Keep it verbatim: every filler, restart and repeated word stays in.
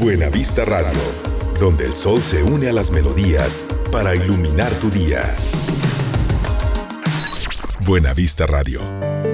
Buena Vista Radio, donde el sol se une a las melodías para iluminar tu día. Buena Vista Radio.